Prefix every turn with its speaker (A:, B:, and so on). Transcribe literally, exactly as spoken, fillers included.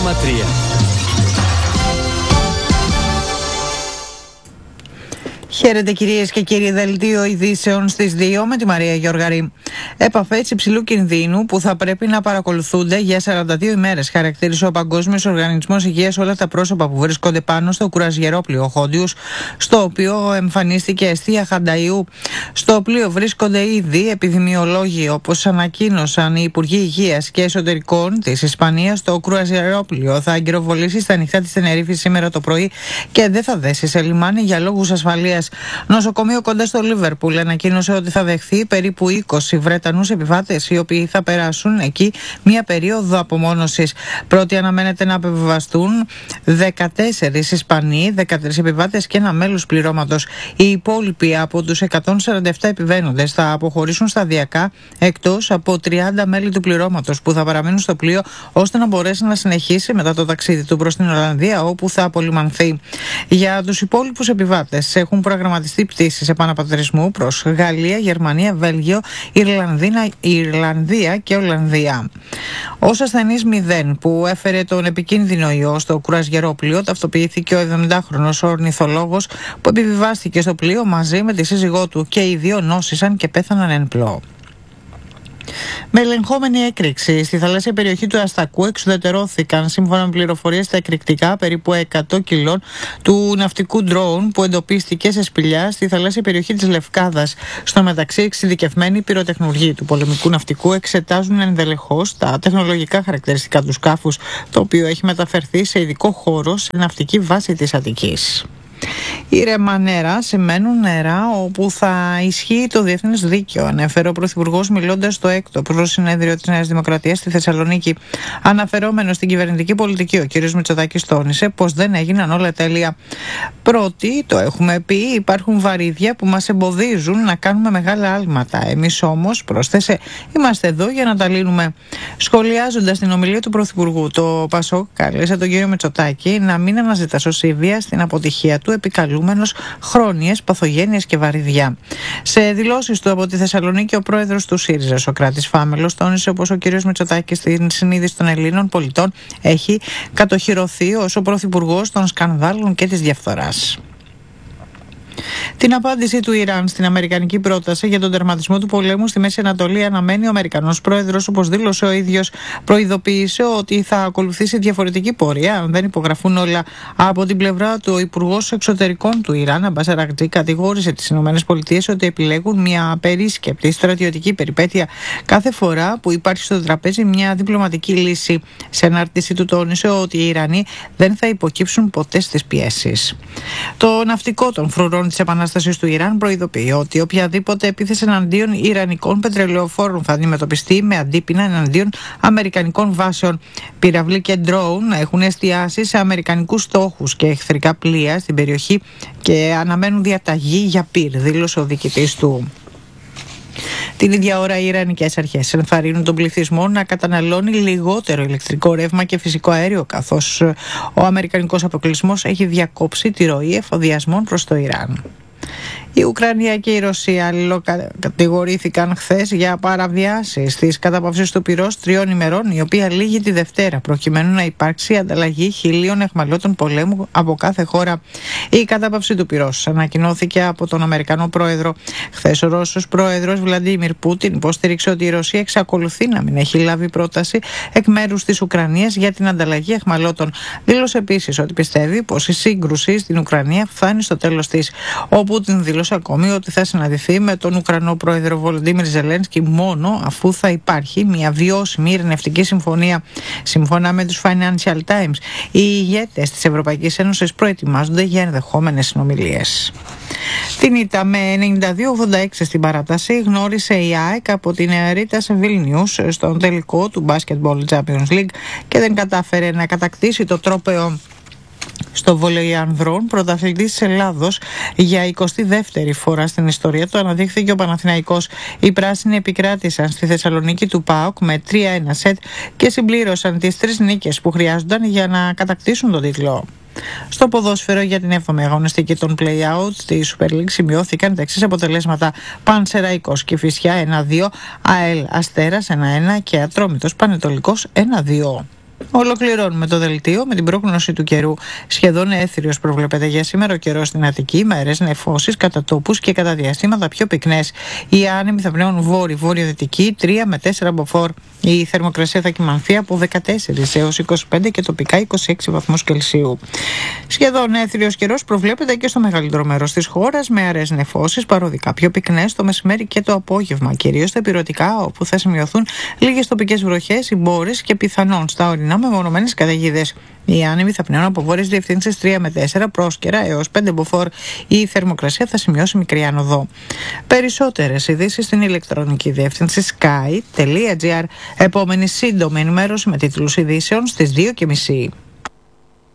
A: κόμμα τρία.
B: Χαίρετε κυρίες και κύριοι, δελτίο ειδήσεων στις δύο με τη Μαρία Γιώργαρη. Επαφές υψηλού κινδύνου που θα πρέπει να παρακολουθούνται για σαράντα δύο ημέρες, χαρακτήρισε ο Παγκόσμιος Οργανισμός Υγείας όλα τα πρόσωπα που βρίσκονται πάνω στο κουραζιερόπλοιο Χόντιους, στο οποίο εμφανίστηκε αιστεία Χανταϊού. Στο πλοίο βρίσκονται ήδη επιδημιολόγοι, όπως ανακοίνωσαν οι Υπουργοί Υγείας και Εσωτερικών της Ισπανίας. Το κουραζιερόπλοιο θα αγκυροβολήσει στα νυχτά της Τενερίφης σήμερα το πρωί και δεν θα δέσει σε λιμάνι για λόγους ασφαλείας. Νοσοκομείο κοντά στο Λίβερπουλ ανακοίνωσε ότι θα δεχθεί περίπου είκοσι Βρετανούς επιβάτες, οι οποίοι θα περάσουν εκεί μία περίοδο απομόνωσης. Πρώτοι αναμένεται να απεβιβαστούν δεκατέσσερις Ισπανοί, δεκατρείς επιβάτες και ένα μέλος πληρώματος. Οι υπόλοιποι από τους εκατόν σαράντα επτά επιβαίνοντες θα αποχωρήσουν σταδιακά, εκτός από τριάντα μέλη του πληρώματος που θα παραμείνουν στο πλοίο ώστε να μπορέσει να συνεχίσει μετά το ταξίδι του προς την Ολλανδία, όπου θα απολυμανθεί. Για τους υπόλοιπους επιβάτες έχουν προγραμματιστεί πτήσεις επαναπατρισμού προς Γαλλία, Γερμανία, Βέλγιο, Ιρλανδία, Ιρλανδία και Ολλανδία. Ως ασθενής μηδέν που έφερε τον επικίνδυνο ιό στο κουραζιερόπλοιο ταυτοποιήθηκε ο εβδομηντάχρονος ορνηθολόγος που επιβιβάστηκε στο πλοίο μαζί με τη σύζυγό του, και οι δύο νόσησαν και πέθαναν εν πλώ. Με ελεγχόμενη έκρηξη στη θαλάσσια περιοχή του Αστακού εξουδετερώθηκαν, σύμφωνα με πληροφορίες, τα εκρηκτικά περίπου εκατό κιλών του ναυτικού ντρόουν που εντοπίστηκε σε σπηλιά στη θαλάσσια περιοχή της Λευκάδας. Στο μεταξύ, εξειδικευμένοι πυροτεχνουργοί του πολεμικού ναυτικού εξετάζουν ενδελεχώς τα τεχνολογικά χαρακτηριστικά του σκάφους, το οποίο έχει μεταφερθεί σε ειδικό χώρο σε ναυτική βάση της Αττικής. Ήρεμα νερά σημαίνουν νερά όπου θα ισχύει το διεθνές δίκαιο, ανέφερε ο Πρωθυπουργός μιλώντας στο έκτο προσυνέδριο της Νέας Δημοκρατίας στη Θεσσαλονίκη. Αναφερόμενος στην κυβερνητική πολιτική, ο κ. Μητσοτάκης τόνισε πως δεν έγιναν όλα τέλεια. Πρώτοι, το έχουμε πει, υπάρχουν βαρύδια που μας εμποδίζουν να κάνουμε μεγάλα άλματα. Εμείς όμως, πρόσθεσε, είμαστε εδώ για να τα λύνουμε. Σχολιάζοντας την ομιλία του Πρωθυπουργού, το ΠΑΣΟΚ κάλεσε τον κ. Μητσοτάκη να μην αναζητά σωσίβια στην αποτυχία του, επικαλούμενος χρόνιες παθογένειες και βαρύδια. Σε δηλώσεις του από τη Θεσσαλονίκη, ο πρόεδρος του ΣΥΡΙΖΑ, Σωκράτης Φάμελος, τόνισε πως ο κ. Μητσοτάκης στην συνείδηση των Ελλήνων πολιτών έχει κατοχυρωθεί ως ο πρωθυπουργός των σκανδάλων και της διαφθοράς. Την απάντηση του Ιράν στην αμερικανική πρόταση για τον τερματισμό του πολέμου στη Μέση Ανατολή αναμένει ο Αμερικανός πρόεδρος, όπως δήλωσε ο ίδιος. Προειδοποίησε ότι θα ακολουθήσει διαφορετική πορεία αν δεν υπογραφούν όλα. Από την πλευρά του, ο Υπουργός Εξωτερικών του Ιράν, Αμπάς Αραγκτζή, κατηγόρησε τις ΗΠΑ ότι επιλέγουν μια απερίσκεπτη στρατιωτική περιπέτεια κάθε φορά που υπάρχει στο τραπέζι μια διπλωματική λύση. Σε ανάρτηση του τόνισε ότι οι Ιρανοί δεν θα υποκύψουν ποτέ στις πιέσεις. Το ναυτικό των φρουρών της Επανάστασης του Ιράν προειδοποιεί ότι οποιαδήποτε επίθεση εναντίον ιρανικών πετρελαιοφόρων θα αντιμετωπιστεί με αντίπεινα εναντίον αμερικανικών βάσεων. Πυραυλοί και ντρόουν έχουν εστιάσει σε αμερικανικούς στόχους και εχθρικά πλοία στην περιοχή και αναμένουν διαταγή για πυρ, δήλωσε ο διοικητής του. Την ίδια ώρα, οι Ιρανικές αρχές ενθαρρύνουν τον πληθυσμό να καταναλώνει λιγότερο ηλεκτρικό ρεύμα και φυσικό αέριο, καθώς ο αμερικανικός αποκλεισμός έχει διακόψει τη ροή εφοδιασμών προς το Ιράν. Η Ουκρανία και η Ρωσία αλληλοκατηγορήθηκαν χθες για παραβιάσεις της κατάπαυσης του πυρός τριών ημερών, η οποία λήγει τη Δευτέρα, προκειμένου να υπάρξει ανταλλαγή χιλίων αιχμαλώτων πολέμου από κάθε χώρα. Η κατάπαυση του πυρός ανακοινώθηκε από τον Αμερικανό πρόεδρο. Χθες ο Ρώσος πρόεδρος Βλαντίμιρ Πούτιν υποστήριξε ότι η Ρωσία εξακολουθεί να μην έχει λάβει πρόταση εκ μέρους της Ουκρανίας για την ανταλλαγή αιχμαλώτων. Δήλωσε επίσης ότι πιστεύει πως η σύγκρουση στην Ουκρανία φτάνει στο τέλος της. Ο Πούτιν δήλωσε ακόμη ότι θα συναντηθεί με τον Ουκρανό πρόεδρο Βολοντίμιρ Ζελένσκι μόνο αφού θα υπάρχει μια βιώσιμη ειρηνευτική συμφωνία. Σύμφωνα με τους Financial Times, οι ηγέτες της Ευρωπαϊκής Ένωσης προετοιμάζονται για ενδεχόμενες συνομιλίες. Την ήττα με ενενήντα δύο ογδόντα έξι στην παράταση γνώρισε η ΑΕΚ από την Ρίτα Βίλνιους στον τελικό του Basketball Champions League και δεν κατάφερε να κατακτήσει το τρόπαιο. Στο βόλεϊ ανδρών, πρωταθλητής της Ελλάδος για εικοστή δεύτερη φορά στην ιστορία του αναδείχθηκε ο Παναθηναϊκός. Οι πράσινοι επικράτησαν στη Θεσσαλονίκη του ΠΑΟΚ με τρία ένα σετ και συμπλήρωσαν τις τρεις νίκες που χρειάζονταν για να κατακτήσουν τον τίτλο. Στο ποδόσφαιρο, για την έβδομη αγωνιστική των play-out στη Super League σημειώθηκαν τα εξής αποτελέσματα: Πανσεραϊκός Κηφισιά ένα δύο, ΑΕΛ Αστέρας ένα ένα και Ατρόμητος Πανετολικός ένα δύο. Ολοκληρώνουμε το δελτίο με την πρόγνωση του καιρού. Σχεδόν έθριος προβλέπεται για σήμερα ο καιρός στην Αττική, μέρες νεφώσεις κατά τόπους και κατά διαστήματα πιο πυκνές. Οι άνεμοι θα πνέουν βόρειο-βόρειο-δυτική, τρία με τέσσερα μποφόρ. Η θερμοκρασία θα κυμανθεί από δεκατέσσερα έως είκοσι πέντε και τοπικά είκοσι έξι βαθμούς Κελσίου. Σχεδόν έθριος καιρός προβλέπεται και στο μεγαλύτερο μέρος της χώρας, με αραιές νεφώσεις παροδικά πιο πυκνές το μεσημέρι και το απόγευμα, κυρίως στα ηπειρωτικά, όπου θα σημειωθούν λίγες τοπικές βροχές, μπόρες και πιθανόν στα ορεινά μεμονωμένες καταιγίδες. Οι άνεμοι θα πνέουν από βόρειες διευθύνσεις τρία με τέσσερα, πρόσκαιρα έως πέντε μποφόρ. Η θερμοκρασία θα σημειώσει μικρή άνοδο. Περισσότερες ειδήσεις στην ηλεκτρονική διεύθυνση sky τελεία gr. Επόμενη σύντομη ενημέρωση με τίτλους ειδήσεων στις δύο και μισή.